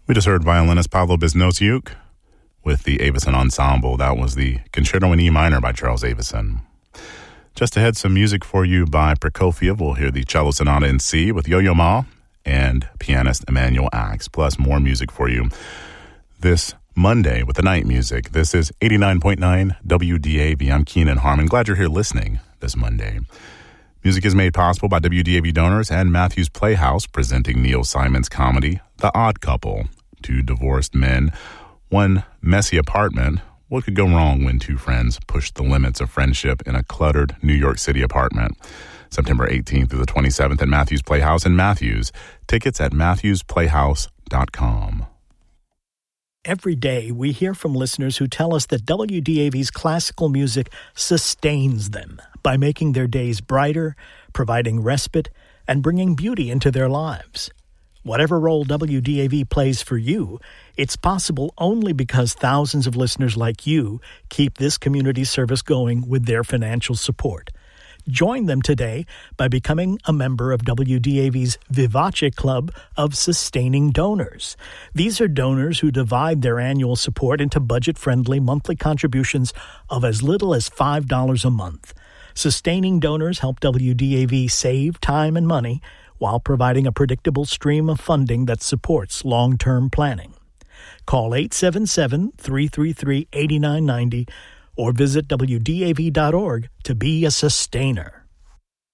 We just heard violinist Pavlo Biznosciuk with the Avicen Ensemble. That was the Concerto in E minor by Charles Avicen. Just ahead, some music for you by Prokofiev. We'll hear the Cello Sonata in C with Yo-Yo Ma and pianist Emanuel Ax, plus more music for you this Monday with the night music. This is 89.9 WDAV. I'm Keenan Harmon. Glad you're here listening this Monday. Music is made possible by WDAV donors and Matthews Playhouse, presenting Neil Simon's comedy, The Odd Couple. Two divorced men, one messy apartment. What could go wrong when two friends push the limits of friendship in a cluttered New York City apartment? September 18th through the 27th at Matthews Playhouse in Matthews. Tickets at matthewsplayhouse.com. Every day, we hear from listeners who tell us that WDAV's classical music sustains them by making their days brighter, providing respite, and bringing beauty into their lives. Whatever role WDAV plays for you, it's possible only because thousands of listeners like you keep this community service going with their financial support. Join them today by becoming a member of WDAV's Vivace Club of Sustaining Donors. These are donors who divide their annual support into budget-friendly monthly contributions of as little as $5 a month. Sustaining donors help WDAV save time and money while providing a predictable stream of funding that supports long-term planning. Call 877-333-8990 or visit WDAV.org to be a sustainer.